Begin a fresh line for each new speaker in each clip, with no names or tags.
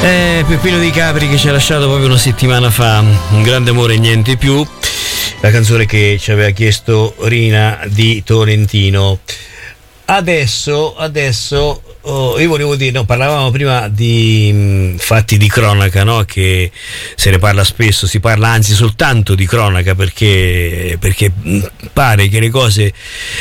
Peppino Di Capri, che ci ha lasciato proprio una settimana fa, Un grande amore e niente più, la canzone che ci aveva chiesto Rina di Tolentino. Adesso io volevo dire, no, parlavamo prima di fatti di cronaca, no? Che se ne parla spesso, si parla anzi soltanto di cronaca, perché pare che le cose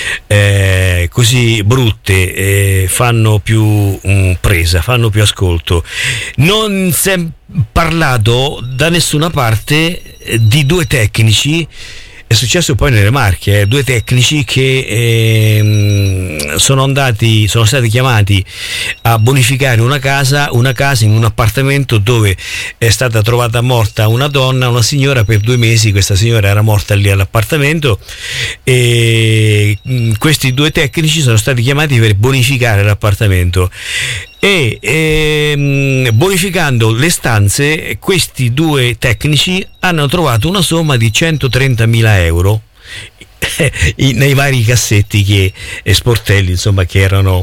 così brutte fanno più presa, fanno più ascolto. Non si è parlato da nessuna parte di due tecnici. È successo poi nelle Marche, due tecnici che sono stati chiamati a bonificare una casa in un appartamento dove è stata trovata morta una signora. Per 2 mesi questa signora era morta lì all'appartamento, e questi due tecnici sono stati chiamati per bonificare l'appartamento. E bonificando le stanze, questi due tecnici hanno trovato una somma di 130.000 euro nei vari cassetti e sportelli, insomma, che erano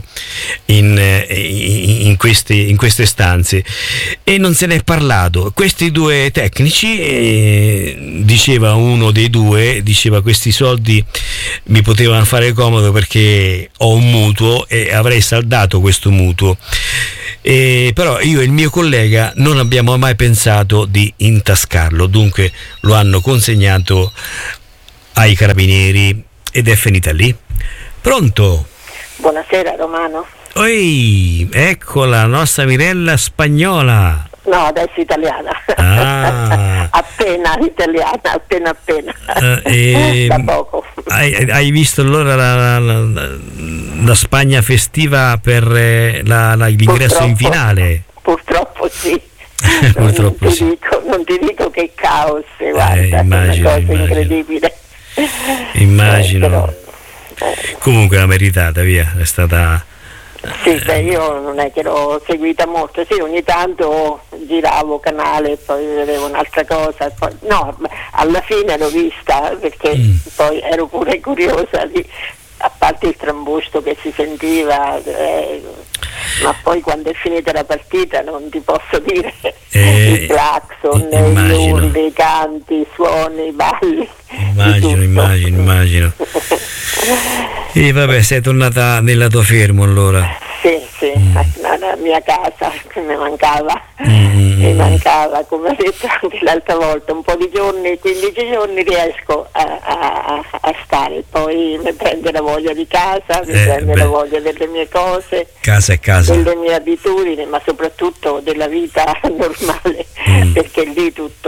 in queste stanze, e non se ne è parlato. Questi due tecnici, diceva uno dei due, questi soldi mi potevano fare comodo perché ho un mutuo e avrei saldato questo mutuo, però io e il mio collega non abbiamo mai pensato di intascarlo, dunque lo hanno consegnato ai carabinieri ed è finita lì. Pronto?
Buonasera Romano.
Oi, ecco la nostra Mirella spagnola.
No, adesso italiana. Appena italiana, appena. Da poco.
Hai visto allora la Spagna festiva per l'ingresso in finale?
Purtroppo sì.
Purtroppo
non ti dico che caos, guarda,
immagino,
è una cosa incredibile.
Immagino. Comunque l'ha meritata, via, è stata.
Sì, io non è che l'ho seguita molto, sì, ogni tanto giravo canale, poi vedevo un'altra cosa, poi, no, alla fine l'ho vista perché poi ero pure curiosa a parte il trambusto che si sentiva, ma poi quando è finita la partita non ti posso dire, i clacson, gli urli, i canti, i suoni, i balli. Immagino.
E vabbè, sei tornata nella tua fermo allora?
Sì, la mia casa che mi mancava, come ho detto anche l'altra volta, un po' di giorni, 15 giorni riesco a stare, poi mi prende la voglia di casa, la voglia delle mie cose,
casa è casa,
delle mie abitudini, ma soprattutto della vita normale, perché lì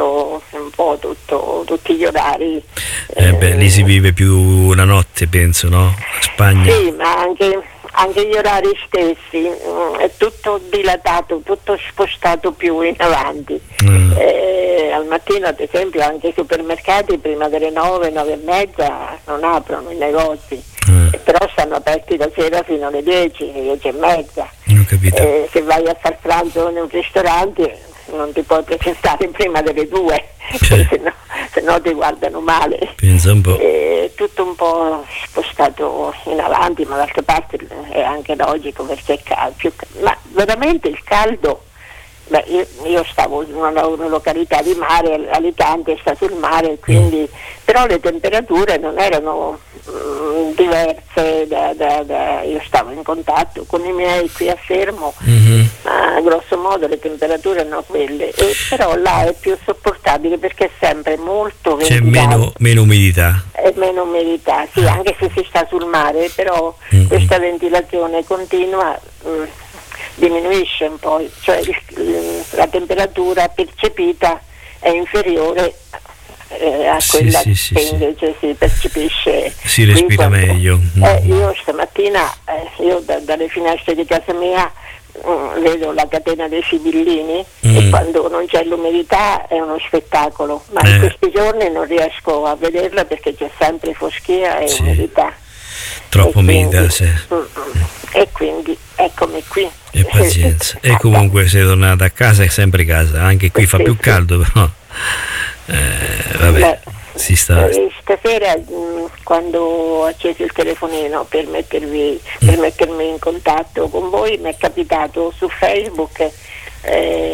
tutti gli orari.
Lì si vive più la notte, penso, no? Spagna.
Sì, ma anche gli orari stessi, è tutto dilatato, tutto spostato più in avanti. Al mattino, ad esempio, anche i supermercati prima delle 9 e mezza non aprono i negozi, però stanno aperti da sera fino alle 10 e mezza.
Non ho capito.
Se vai a far pranzo in un ristorante non ti puoi presentare prima delle 2, se no ti guardano male.
Pensa un po'.
Tutto un po' spostato in avanti, ma d'altra parte è anche logico perché è caldo, ma veramente il caldo. Io stavo in una località di mare, Alicante sta sul mare, quindi però le temperature non erano diverse io stavo in contatto con i miei qui a Fermo, ma grosso modo le temperature erano quelle, però là è più sopportabile perché è sempre molto ventilato.
C'è meno umidità.
È meno umidità, sì, anche se si sta sul mare, però questa ventilazione continua diminuisce un po', cioè la temperatura percepita è inferiore a quella che invece si percepisce.
Si respira meglio.
Io stamattina, dalle finestre di casa mia vedo la catena dei sibillini e quando non c'è l'umidità è uno spettacolo, ma in questi giorni non riesco a vederla perché c'è sempre foschia e umidità.
Troppo umida, sì.
E quindi eccomi qui.
E pazienza. E comunque sei tornata a casa, è sempre casa, anche qui fa più caldo, però vabbè, si sta.
Stasera quando ho acceso il telefonino per mettermi in contatto con voi mi è capitato su Facebook che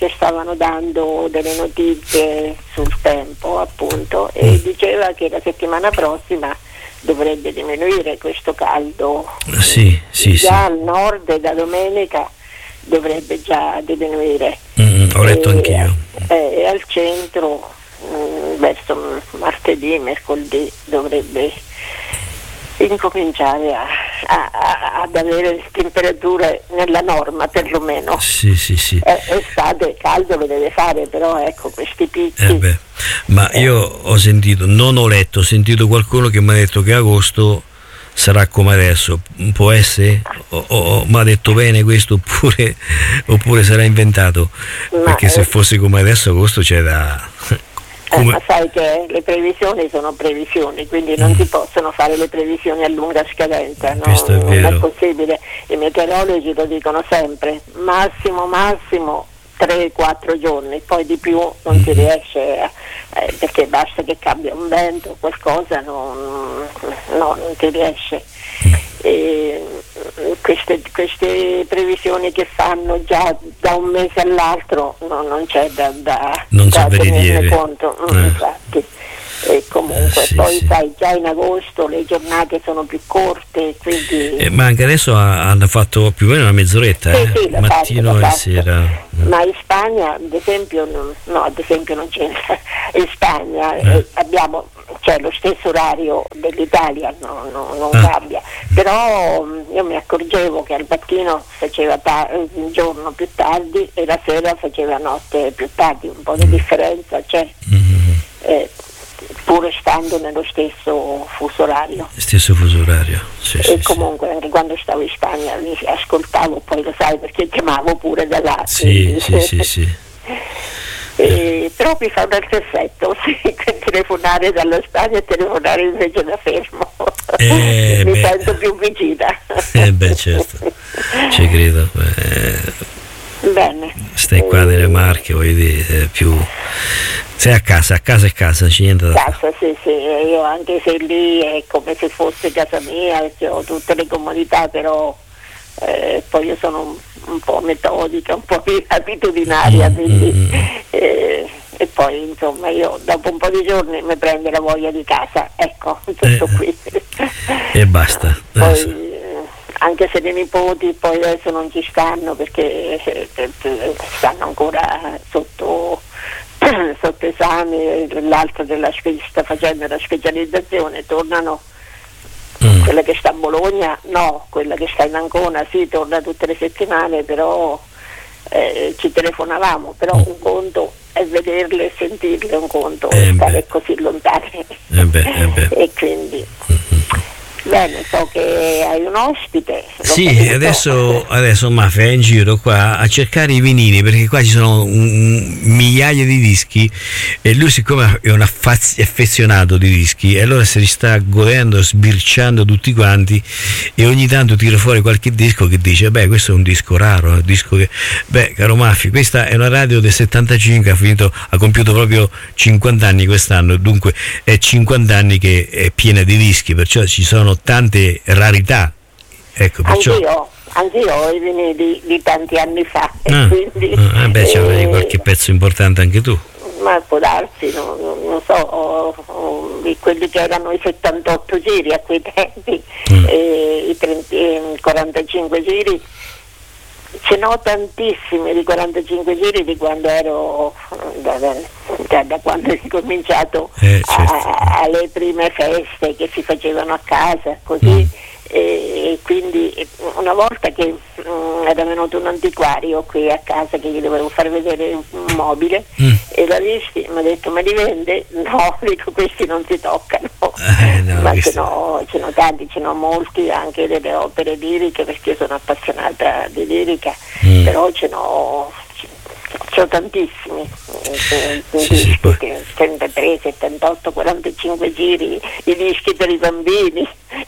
che stavano dando delle notizie sul tempo, appunto, e diceva che la settimana prossima dovrebbe diminuire questo caldo.
Sì.
Al nord e da domenica dovrebbe già diminuire.
Ho letto anch'io.
E al centro verso martedì, mercoledì dovrebbe incominciare ad avere temperature nella norma, perlomeno.
Sì.
Estate caldo lo deve fare, però ecco questi picchi.
Ma io ho letto, ho sentito qualcuno che mi ha detto che agosto sarà come adesso. Può essere? Mi ha detto bene questo oppure sarà inventato? Perché se fosse come adesso agosto c'è da...
Ma sai che le previsioni sono previsioni, quindi non si possono fare le previsioni a lunga scadenza, no?
Questo è vero.
Non è possibile. I meteorologi lo dicono sempre, massimo 3-4 giorni, poi di più non si riesce, perché basta che cambia un vento, qualcosa, non si riesce. Queste previsioni che fanno già da un mese all'altro non c'è da tenerne conto, infatti. E comunque sai, già in agosto le giornate sono più corte, quindi
ma anche adesso hanno fatto più o meno una mezz'oretta,
sì,
mattino e sera.
Ma in Spagna ad esempio non c'è. In Spagna abbiamo lo stesso orario dell'Italia, non cambia, però io mi accorgevo che al mattino faceva il giorno più tardi e la sera faceva notte più tardi, un po' di differenza c'è. Pur stando nello stesso fuso orario.
Sì,
comunque anche quando stavo in Spagna mi ascoltavo, poi lo sai perché chiamavo pure da là.
Sì.
Però mi fa un altro effetto telefonare dalla Spagna e telefonare invece da Fermo. Mi sento più vicina.
Certo, ci credo.
Bene.
Stai qua nelle Marche, voglio dire, più sei a casa, c'è niente da fare.
Casa, sì, io anche se lì è come se fosse casa mia, ho tutte le comodità, però poi io sono un po' metodica, un po' abitudinaria, quindi e poi insomma io dopo un po' di giorni mi prende la voglia di casa, ecco, tutto qui.
E basta.
Poi, anche se i nipoti poi adesso non ci stanno perché stanno ancora sotto esame, l'altro sta facendo la specializzazione, tornano. Quella che sta a Bologna no, quella che sta in Ancona sì, torna tutte le settimane, però ci telefonavamo, però un conto è vederle e sentirle, un conto è stare così lontane. E quindi bene, so che hai un ospite.
Sì, adesso Mafia è in giro qua a cercare i vinili, perché qua ci sono migliaia di dischi e lui, siccome è un affezionato di dischi, e allora se li sta godendo, sbirciando tutti quanti, e ogni tanto tira fuori qualche disco che dice questo è un disco raro, un disco che caro Mafia, questa è una radio del 75, ha compiuto proprio 50 anni quest'anno, dunque è 50 anni che è piena di dischi, perciò ci sono tante rarità, ecco, perciò
anch'io ho i vinili di tanti anni fa, quindi
c'avevi qualche pezzo importante anche tu.
Ma può darsi, non so, quelli che erano i 78 giri a quei tempi, i 45 giri, ce n'ho tantissimi di 45 giri di quando ero da quando ho cominciato alle prime feste che si facevano a casa, così. E quindi una volta che era venuto un antiquario qui a casa che gli dovevo far vedere un mobile e l'ha visti, mi ha detto: ma li vende? No, dico, questi non si toccano. Ma ce n'ho tanti, ce n'ho molti, anche delle opere liriche, perché io sono appassionata di lirica, però c'ho tantissimi dischi, 33, 78, 45 giri, i dischi per i bambini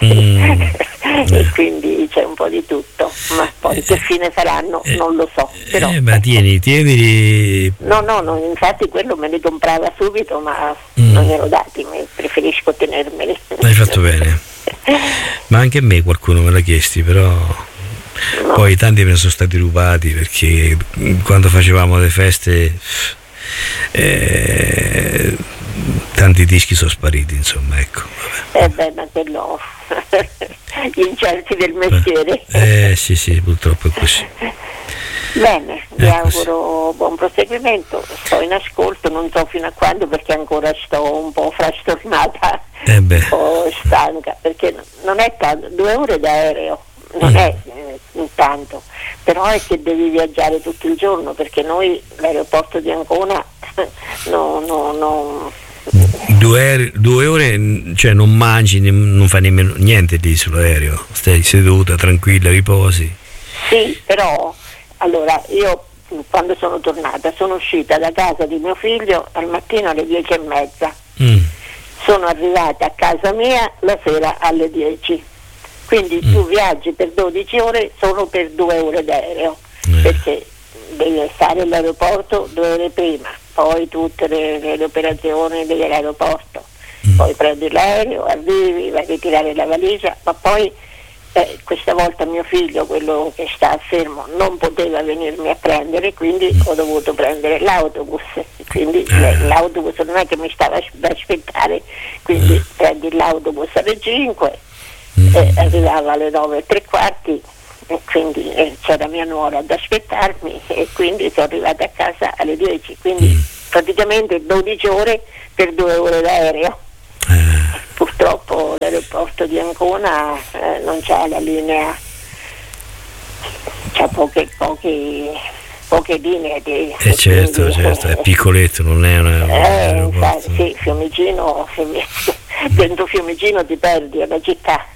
e quindi c'è un po' di tutto, ma poi che fine faranno non lo so, però
ma tieni
no, infatti quello me li comprava subito, ma non glielo dati, preferisco tenermeli.
Hai fatto bene, ma anche a me qualcuno me l'ha chiesti, però Poi tanti me ne sono stati rubati, perché quando facevamo le feste tanti dischi sono spariti, insomma, ecco.
Ma quello gli incerti del mestiere.
Sì, purtroppo è così.
Bene, vi auguro buon proseguimento, sto in ascolto, non so fino a quando, perché ancora sto un po' frastornata, un po' stanca, perché non è tanto, 2 ore d'aereo, non è tanto, però è che devi viaggiare tutto il giorno, perché noi l'aeroporto di Ancona no.
2 ore, cioè non mangi, non fai nemmeno niente lì sull'aereo, stai seduta, tranquilla, riposi.
Sì, però allora io quando sono tornata sono uscita da casa di mio figlio al mattino alle 10:30, sono arrivata a casa mia la sera alle 10, quindi tu viaggi per 12 ore solo per 2 ore d'aereo, perché devi stare all'aeroporto 2 ore prima, poi tutte le operazioni dell'aeroporto, poi prendi l'aereo, arrivi, vai a ritirare la valigia, ma poi questa volta mio figlio, quello che sta fermo, non poteva venirmi a prendere, quindi ho dovuto prendere l'autobus, quindi l'autobus non è che mi stava da aspettare, quindi prendi l'autobus alle 5, arrivava alle 9:15, e quindi c'era mia nuora ad aspettarmi, e quindi sono arrivata a casa alle 10, quindi praticamente 12 ore per 2 ore d'aereo. Purtroppo l'aeroporto di Ancona non c'ha la linea, c'ha poche linee
certo, è piccoletto, non è una
sì, Fiumicino, dentro Fiumicino ti perdi, è una città,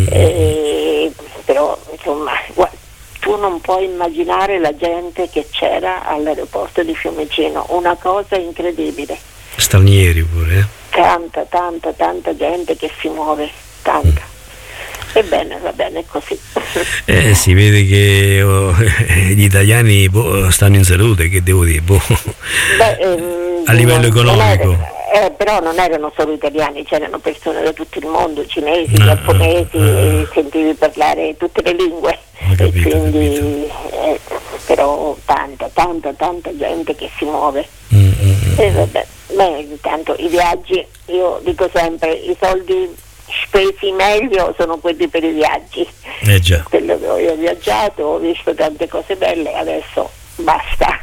però insomma tu non puoi immaginare la gente che c'era all'aeroporto di Fiumicino, una cosa incredibile.
Stranieri pure,
tanta gente che si muove, tanta. Ebbene, va bene così.
Si vede che gli italiani stanno in salute, che devo dire, a livello economico.
Però non erano solo italiani, c'erano persone da tutto il mondo, cinesi, giapponesi, sentivi parlare tutte le lingue,
capito,
e quindi però tanta gente che si muove. E vabbè, intanto i viaggi, io dico sempre, i soldi spesi meglio sono quelli per i viaggi.
Già.
Quello che io ho viaggiato, ho visto tante cose belle, adesso basta.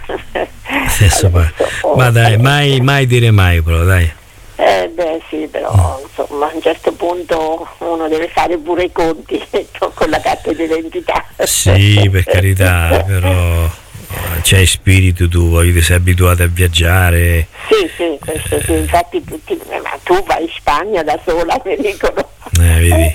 Ma dai, mai dire mai, però dai.
Sì, però insomma a un certo punto uno deve fare pure i conti con la carta d'identità.
Sì, per carità, però c'hai spirito tu, sei abituato a viaggiare.
Sì, questo sì, infatti ma tu vai in Spagna da sola, mi dicono.
Vedi.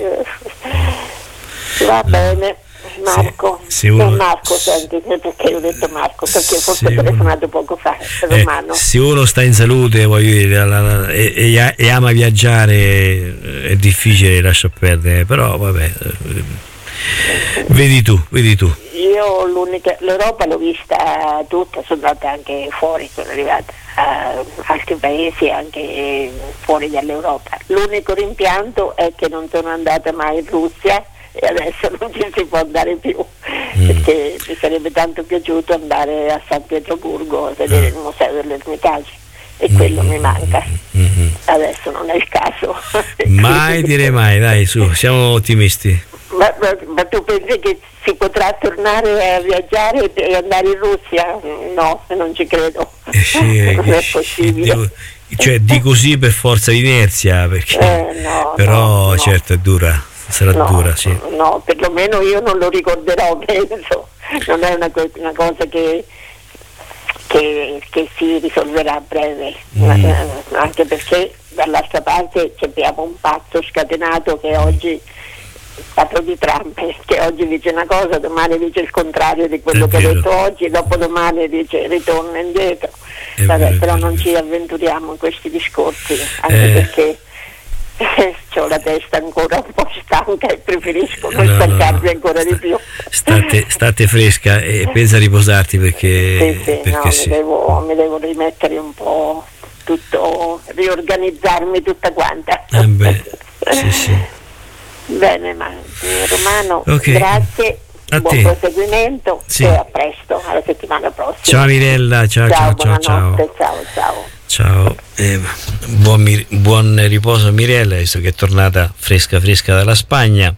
Va bene. Marco,
Marco,
senti, perché ho detto Marco, perché forse ho telefonato poco fa, Romano.
Se uno sta in salute, voglio dire, e ama viaggiare, è difficile, lascia perdere, però vabbè, vedi tu.
Io l'Europa l'ho vista tutta, sono andata anche fuori, sono arrivata a altri paesi anche fuori dall'Europa. L'unico rimpianto è che non sono andata mai in Russia, e adesso non ci si può andare più, perché mi sarebbe tanto piaciuto andare a San Pietroburgo a vedere il museo dell'Ermitage, e quello mi manca. Adesso non è il caso.
Mai dire mai, dai, su, siamo ottimisti.
Ma tu pensi che si potrà tornare a viaggiare e andare in Russia? No, non ci credo. non è possibile.
Cioè di così per forza di inerzia, perché però certo è dura. Sarà dura, sì.
No, perlomeno io non lo ricorderò, penso. Non è una cosa che si risolverà a breve, anche perché dall'altra parte abbiamo un pazzo scatenato che oggi parlo di Trump, che oggi dice una cosa, domani dice il contrario di quello che ha detto oggi, dopodomani dice ritorna indietro. Però non ci avventuriamo in questi discorsi, anche perché ho la testa ancora un po' stanca e preferisco non stancarmi ancora di più.
State fresca e pensa a riposarti, perché
mi devo rimettere un po' tutto, riorganizzarmi tutta quanta.
Sì.
Bene, Romano, grazie. buon proseguimento e a presto, alla settimana prossima.
Ciao Mirella, ciao. Ciao, buon riposo a Mirella, visto che è tornata fresca dalla Spagna,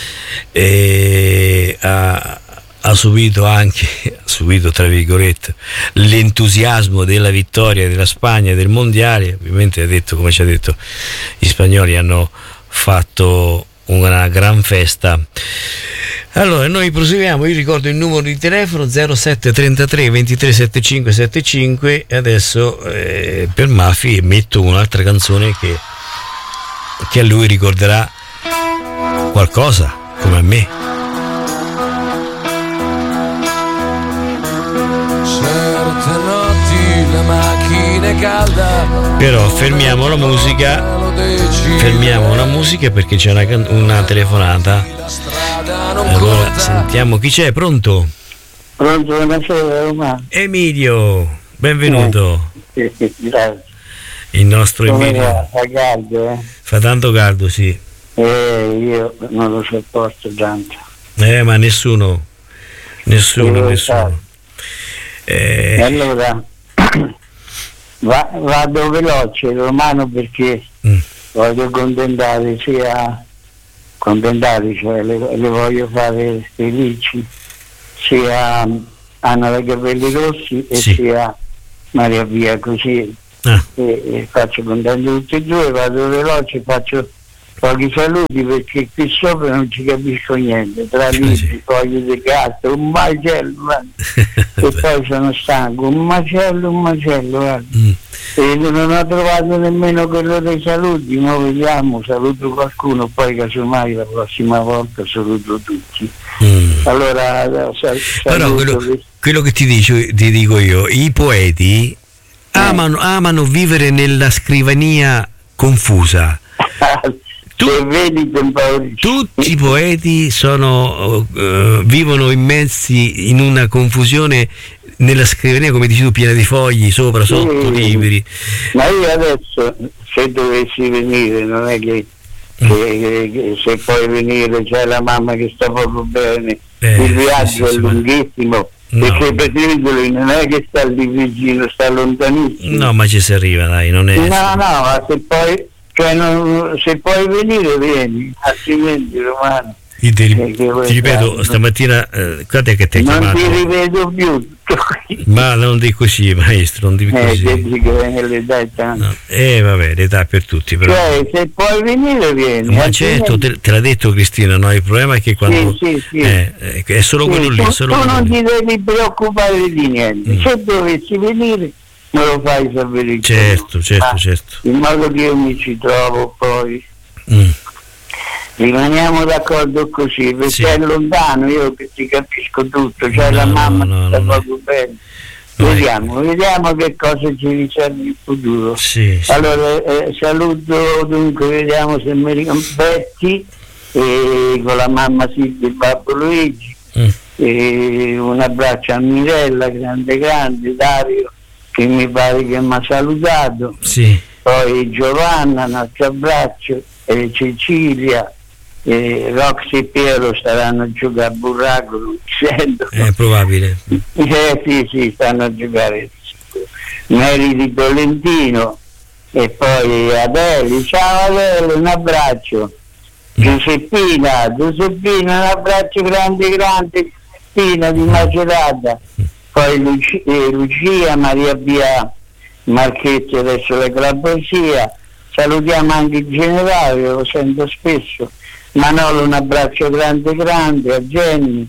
e ha subito tra virgolette l'entusiasmo della vittoria della Spagna del mondiale. Ovviamente come ci ha detto, gli spagnoli hanno fatto una gran festa. Allora noi proseguiamo. Io ricordo il numero di telefono 0733 23 75 75 e adesso per Mafi metto un'altra canzone che a lui ricorderà qualcosa, come a me.
Certe notti la macchina è calda,
però fermiamo la musica perché c'è una telefonata. Allora sentiamo chi c'è. Pronto,
buonasera Roma.
Emilio, benvenuto.
Grazie.
Il nostro Emilio.
Fa caldo,
Fa tanto caldo, sì.
Io non lo sopporto tanto.
Ma nessuno.
Allora vado veloce Romano, perché voglio contentare, cioè le voglio fare felici, sia Anna dai capelli rossi e sia Maria Pia, così e faccio contenti tutti e due. Vado veloce, faccio pochi saluti perché qui sopra non ci capisco niente, tra libri, fogli di carta, un macello e poi sono stanco, un macello guarda. E non ho trovato nemmeno quello dei saluti, ma vediamo, saluto qualcuno, poi casomai la prossima volta saluto tutti. Allora
però quello che ti dico io, i poeti amano vivere nella scrivania confusa. Tutti i poeti vivono immersi in una confusione nella scrivania, come dici tu, piena di fogli, sopra, sotto, libri.
Ma io adesso, se dovessi venire, non è che se puoi venire, c'è la mamma che sta proprio bene, il viaggio è lunghissimo, perché Petrigoli non è che sta lì vicino, sta lontanissimo.
No, ma ci si arriva, dai, non è.
No, ma se puoi venire vieni, altrimenti Romano.
Ti ripeto, stamattina guarda che ti hai chiamato.
Non ti rivedo più.
Ma non di così, maestro, non di così.
L'età è tanto.
No. Vabbè, l'età è per tutti, però.
Cioè, se puoi venire vieni.
Ma certo, te l'ha detto Cristina, no? Il problema è che quando
sì.
È solo quello lì,
tu non ti devi preoccupare di niente. Se dovessi venire me lo fai sapere.
Certo.
In modo che io mi ci trovo poi. Rimaniamo d'accordo così, perché è lontano, io che ti capisco tutto, c'è la mamma che sta proprio bene. Vediamo che cosa ci riserva il futuro. Allora saluto, dunque, vediamo se mi ricompletti, con la mamma Silvia e il babbo Luigi, e un abbraccio a Mirella, grande, Dario che mi pare che mi ha salutato, poi Giovanna, un altro abbraccio, Cecilia, Roxy e Piero staranno a giocare a burraco, non ci sento.
È probabile.
Sì, stanno a giocare. Mary di Tolentino e poi Adele. Ciao Adele, un abbraccio. Giuseppina, un abbraccio grande, Giuseppina di Macerata. Poi Lucia, Maria Pia Marchetti, adesso leggo la poesia. Salutiamo anche il generale, lo sento spesso. Manolo, un abbraccio grande, a Jenny,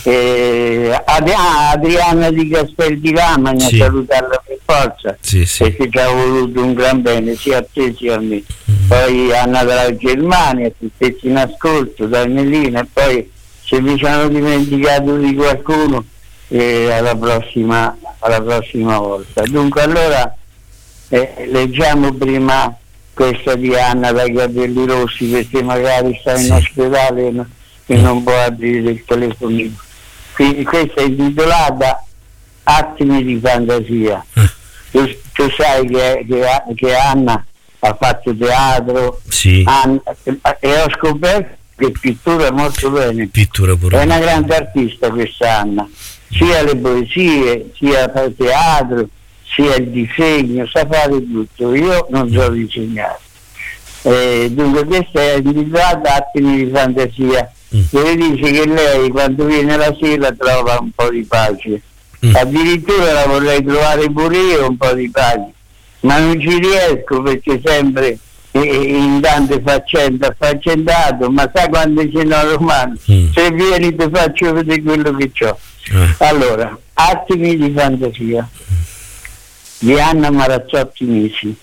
Adriana di Castel di Lamagna, salutarla per forza, perché ci ha voluto un gran bene sia a te sia a me. Poi Anna dalla Germania, tutti in ascolto, Danielina, e poi se mi sono dimenticato di qualcuno, alla prossima volta. Dunque allora leggiamo prima questa di Anna dai capelli rossi, perché magari sta in ospedale e non può aprire il telefonino. Quindi questa è intitolata Attimi di fantasia. Tu sai che Anna ha fatto teatro, e ho scoperto che pittura molto bene.
Pittura pure.
È una grande artista questa Anna, sia le poesie, sia il teatro, sia il disegno, sa fare tutto. Io non so disegnare. Dunque questa è individuata Attimi di fantasia, dove dice che lei quando viene la sera trova un po' di pace. Addirittura la vorrei trovare pure io un po' di pace, ma non ci riesco perché sempre in tante faccende affaccendato, ma sai quando ce n'ho romano, se vieni ti faccio vedere quello che c'ho. Allora, Attimi di fantasia di Anna Marazzotti Nisi.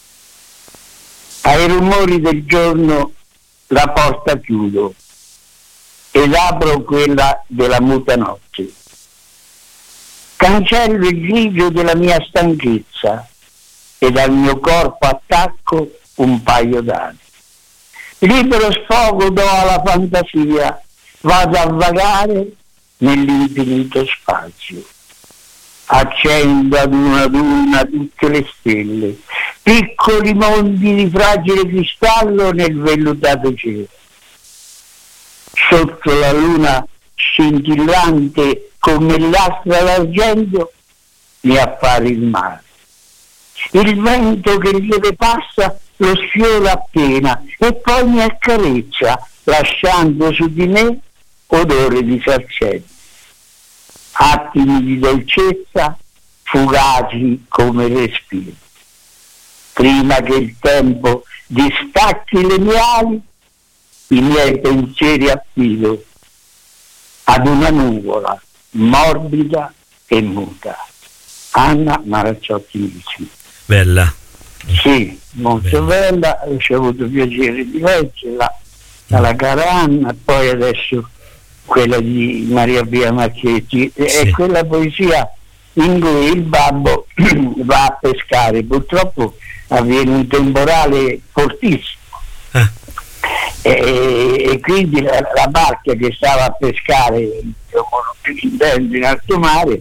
Ai rumori del giorno la porta chiudo ed apro quella della muta notte. Cancello il grigio della mia stanchezza e dal mio corpo attacco un paio d'ali. Libero sfogo do alla fantasia, vado a vagare nell'infinito spazio. Accendo ad una tutte le stelle, piccoli mondi di fragile cristallo nel vellutato cielo. Sotto la luna scintillante come l'astra d'argento mi appare il mare. Il vento che lieve passa lo sfiora appena e poi mi accarezza, lasciando su di me odore di sarcenti. Attimi di dolcezza fugaci come respiro. Prima che il tempo distacchi le mie ali, i miei pensieri affido ad una nuvola morbida e muta. Anna Marazzotti Nisi.
Bella.
Sì, molto bella, ho avuto piacere di leggerla dalla cara Anna, poi adesso quella di Maria Pia Macchietti, è quella poesia in cui il babbo va a pescare, purtroppo avviene un temporale fortissimo e quindi la barca che stava a pescare in alto mare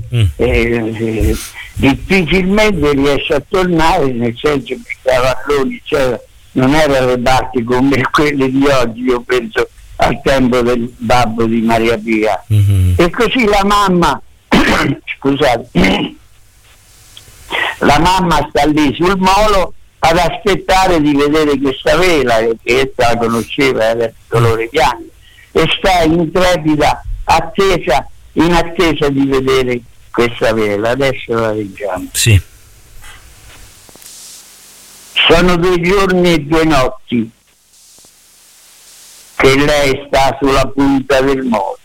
difficilmente riesce a tornare, nel senso che i cavalloni non erano le barche come quelle di oggi, io penso al tempo del babbo di Maria Pia. E così la mamma scusate, la mamma sta lì sul molo ad aspettare di vedere questa vela, che essa la conosceva, era il dolore bianco, e sta intrepida in attesa di vedere questa vela. Adesso la leggiamo.
Sì.
Sono 2 giorni e 2 notti che lei sta sulla punta del molo.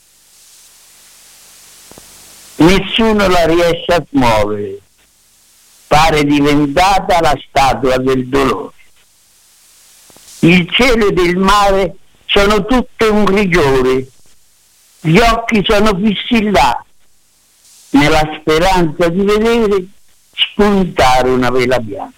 Nessuno la riesce a smuovere, pare diventata la statua del dolore. Il cielo ed il mare sono tutte un grigiore, gli occhi sono fissi là, nella speranza di vedere spuntare una vela bianca.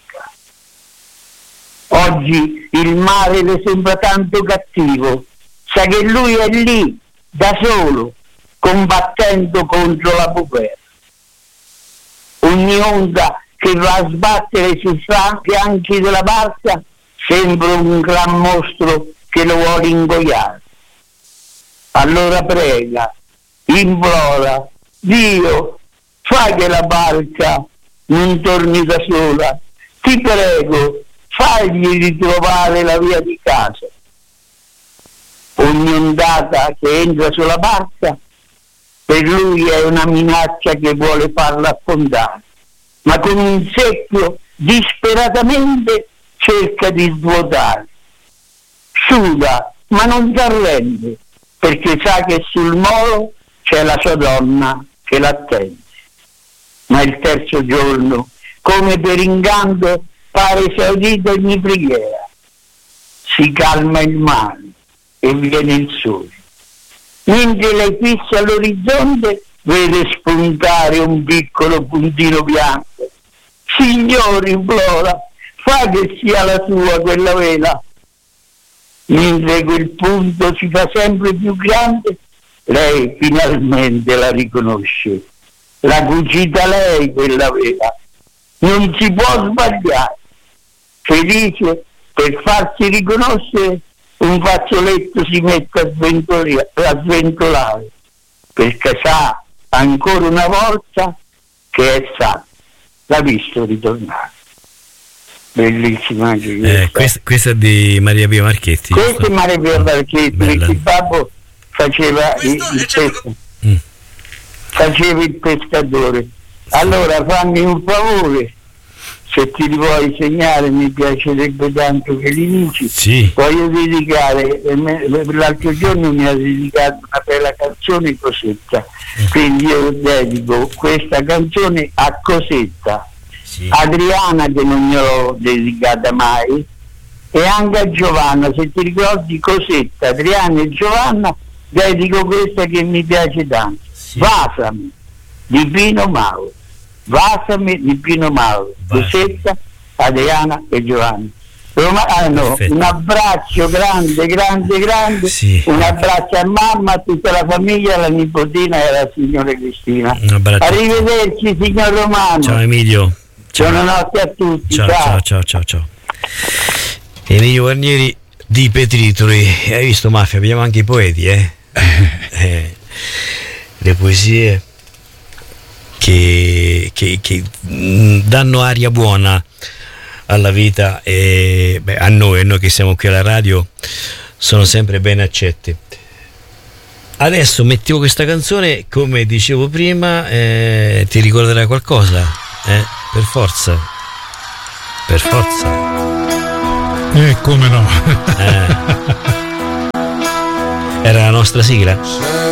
Oggi il mare le sembra tanto cattivo, sa che lui è lì, da solo, combattendo contro la bufera. Ogni onda che va a sbattere sui fianchi della barca sembra un gran mostro che lo vuole ingoiare. Allora prega, implora, Dio, fai che la barca non torni da sola, ti prego, fagli ritrovare la via di casa. Ogni ondata che entra sulla barca per lui è una minaccia che vuole farla affondare, ma con un secchio disperatamente cerca di svuotare. Suda, ma non si arrende, perché sa che sul molo c'è la sua donna che l'attende. Ma il terzo giorno, come per incanto, pare esaudita ogni preghiera. Si calma il mare e viene il sole. Mentre lei fissa all'orizzonte, vede spuntare un piccolo puntino bianco. Signore, implora, fa che sia la sua quella vela. Mentre quel punto si fa sempre più grande, lei finalmente la riconosce. L'ha cucita lei quella vela. Non si può sbagliare. Felice per farsi riconoscere, un fazzoletto si mette a sventolare, perché sa ancora una volta che è fatto, l'ha visto ritornare. Bellissima
questa è di Maria Pia Marchetti.
Questa è Maria Pia Marchetti, perché il babbo faceva il pescatore. Allora fammi un favore, se ti li vuoi segnare, mi piacerebbe tanto che li dici.
Sì.
Voglio dedicare, l'altro giorno mi ha dedicato una bella canzone, Cosetta, quindi io dedico questa canzone a Cosetta, sì. Adriana, che non gliel'ho dedicata mai, e anche a Giovanna. Se ti ricordi, Cosetta, Adriana e Giovanna, dedico questa che mi piace tanto, sì. Vasami di Pino Mauro. Vasami di Pino Mauro, Cosetta, Adriana e Giovanna. Un abbraccio grande, sì. Un abbraccio a mamma, a tutta la famiglia, alla nipotina e alla signora Cristina. Arrivederci, signor Romano.
Ciao Emilio.
Buonanotte a tutti.
Ciao. Emilio Guarnieri di Petritoli. Hai visto, Mafia? Abbiamo anche i poeti, le poesie che danno aria buona alla vita, e a noi che siamo qui alla radio sono sempre ben accette. Adesso mettiamo questa canzone, come dicevo prima, ti ricorderà qualcosa? Per forza.
Come no.
Era la nostra sigla.